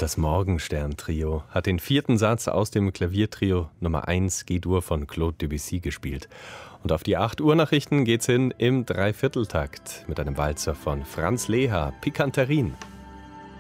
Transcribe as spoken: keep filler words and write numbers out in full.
Das Morgenstern-Trio hat den vierten Satz aus dem Klaviertrio Nummer eins G-Dur von Claude Debussy gespielt. Und auf die acht Uhr Nachrichten geht's hin im Dreivierteltakt mit einem Walzer von Franz Leha, Pikanterin.